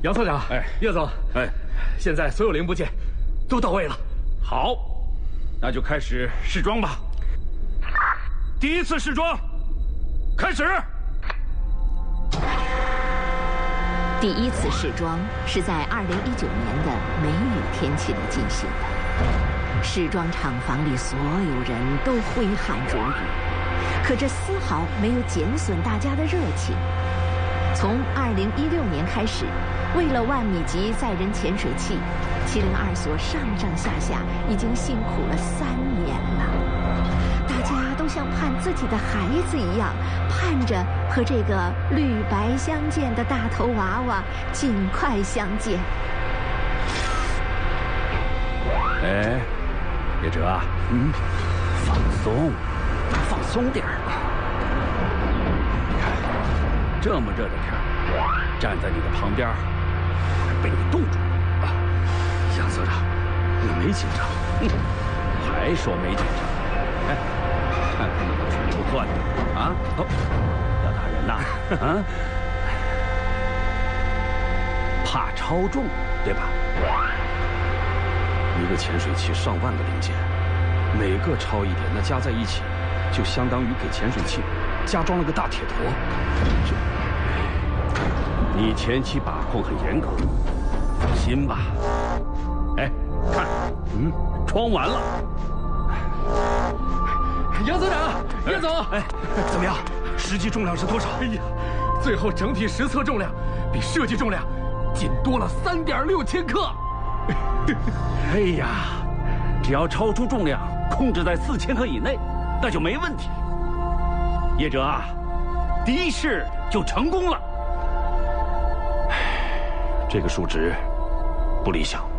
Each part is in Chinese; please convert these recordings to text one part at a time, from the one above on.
杨策长，叶总，现在所有零部件都到位了。 好，那就开始试装吧。第一次试装，开始。 第一次试装是在2019年的梅雨天气里进行的，试装厂房里所有人都挥汗如雨，可这丝毫没有减损大家的热情。从2016年开始，为了万米级载人潜水器，702所上上下下已经辛苦了3年了。大家都像盼自己的孩子一样，盼着和这个绿白相间的大头娃娃尽快相见。 哎，叶哲啊，放松点儿。你看，这么热的天儿，站在你的旁边，被你冻住了啊！ 杨所长，我没紧张。 还说没紧张？哎，看看你的腿不断的啊！要打人呐！啊！怕超重，对吧？ 一个潜水器上万个零件，每个超一点，那加在一起，就相当于给潜水器加装了个大铁坨。 你前期把控很严格，放心吧。哎，看，装完了。 杨所长，叶总，怎么样？实际重量是多少？哎呀，最后整体实测重量比设计重量仅多了3.6千克。 哎呀，只要超出重量控制在4000克以内，那就没问题。叶哲啊，第一试就成功了。 这个数值不理想。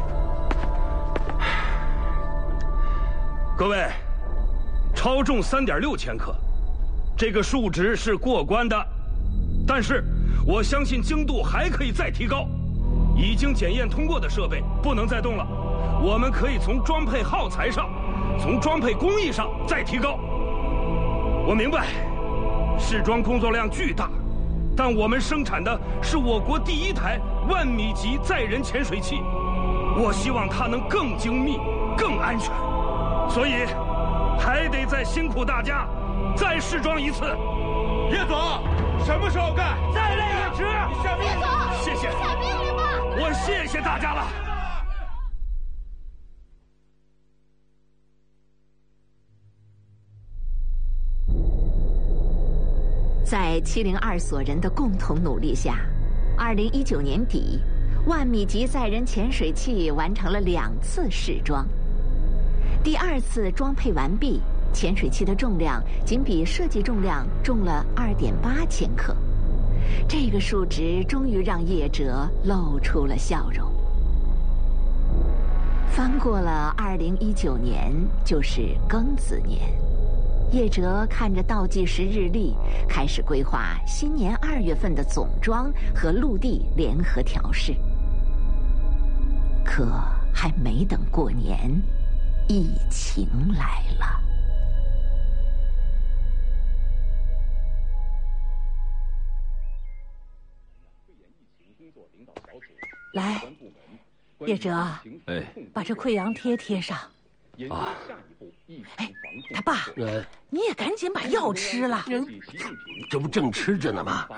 各位，超重3.6千克，这个数值是过关的，但是我相信精度还可以再提高。已经检验通过的设备不能再动了，我们可以从装配耗材上，从装配工艺上再提高。我明白，试装工作量巨大，但我们生产的是我国第1台万米级载人潜水器，我希望它能更精密、更安全，所以还得再辛苦大家，再试装一次。 叶总，什么时候干？ 再累也值。 下命令！ 谢谢。 下命令吧！ 我谢谢大家了。 在702所人的共同努力下，2019年底，万米级载人潜水器完成了2次试装。第2次装配完毕，潜水器的重量仅比设计重量重了2.8千克。这个数值终于让叶哲露出了笑容。翻过了2019年，就是庚子年。叶哲看着倒计时日历，开始规划新年2月份的总装和陆地联合调试。可还没等过年，疫情来了。 来，叶哲，把这溃疡贴贴上。 啊， 哎，他爸，你也赶紧把药吃了。 这不正吃着呢吗？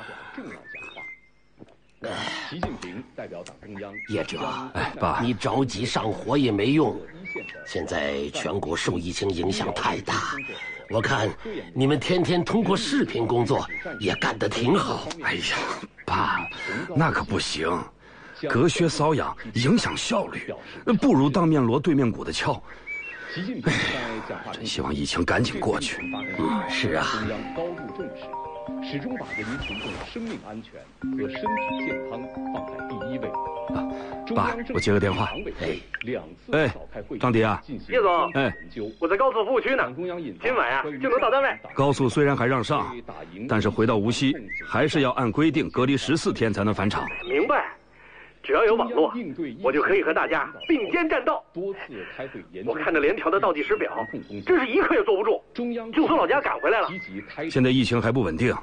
习近平代表党中央。 叶哲， 爸， 你着急上火也没用。现在全国受疫情影响太大，我看你们天天通过视频工作也干得挺好。 哎呀，爸，那可不行，隔靴搔痒影响效率，不如当面锣对面鼓的敲。哎，真希望疫情赶紧过去。 是啊。 中央高度重视，始终把人民群众生命安全和身体健康放在第1位。 爸，我接个电话。张迪啊， 叶总，我在高速服务区呢，今晚啊就能到单位。 高速虽然还让上，但是回到无锡还是要按规定隔离14天才能返场。 明白。只要有网络，我就可以和大家并肩战斗。我看着连条的倒计时表，真是一刻也坐不住。就从老家赶回来了。 现在疫情还不稳定，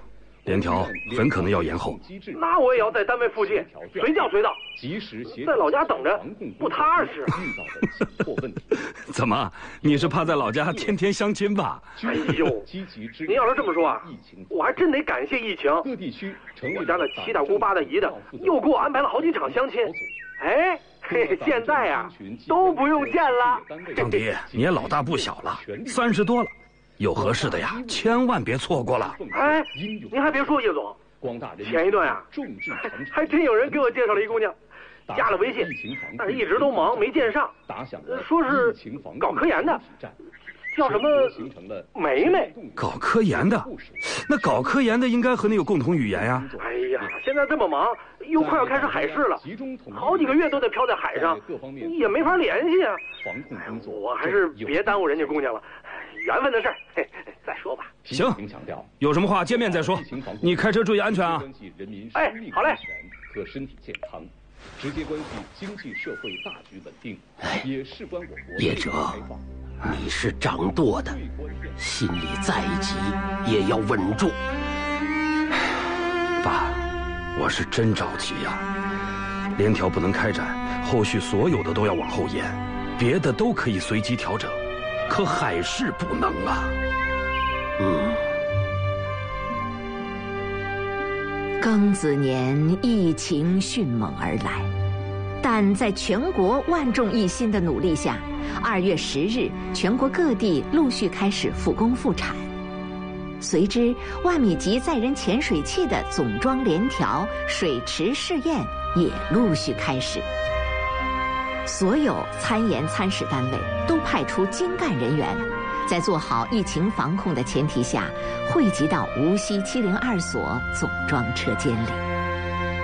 联调很可能要延后。 那我也要在单位附近随叫随到，在老家等着不踏实。 怎么？你是怕在老家天天相亲吧？ 哎呦，您要是这么说啊，我还真得感谢疫情。我家那七大姑八大姨的又给我安排了好几场相亲。哎，嘿，现在啊都不用见了。 张迪，你也老大不小了，30多了。有合适的呀，千万别错过了。 哎，您还别说，叶总，前一段啊，还真有人给我介绍了一姑娘，加了微信，但是一直都忙没见上，说是搞科研的，叫什么梅梅。 搞科研的，那搞科研的应该和你有共同语言呀。 哎呀，现在这么忙，又快要开始海试了，好几个月都得漂在海上，也没法联系啊。我还是别耽误人家姑娘了。缘分的事儿，再说吧。 行，有什么话见面再说。你开车注意安全啊！ 哎，好嘞。 和身体健康直接关系经济社会大局稳定，也事关我国。 叶哲，你是掌舵的，心里再急也要稳住。 爸，我是真着急呀！联调不能开展，后续所有的都要往后延，别的都可以随机调整。可海事不能啊。 庚子年，疫情迅猛而来，但在全国万众一心的努力下，2月10日，全国各地陆续开始复工复产。随之，1米级载人潜水器的总装联调、水池试验也陆续开始。所有参研参试单位都派出精干人员，在做好疫情防控的前提下，汇集到无锡702所总装车间里。